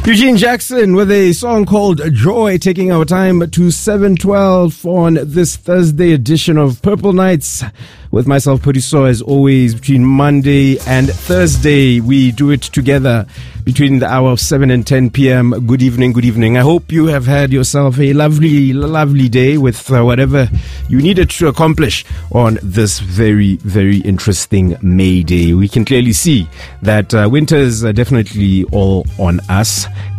Eugene Jackson with a song called Joy, taking our time to 7:12 on this Thursday edition of Purple Nights with myself, Podiso, as always. Between Monday and Thursday, we do it together between the hour of 7 and 10 p.m. Good evening, good evening. I hope you have had yourself a lovely, lovely day with whatever you needed to accomplish on this very, very interesting May Day. We can clearly see that winter is definitely all on us.